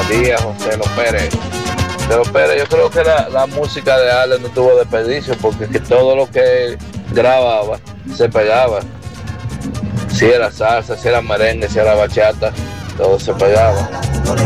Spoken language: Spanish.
día, José López. Pero yo creo que la música de Ale no tuvo desperdicio porque que todo lo que grababa se pegaba. Si era salsa, si era merengue, si era bachata, todo se pegaba.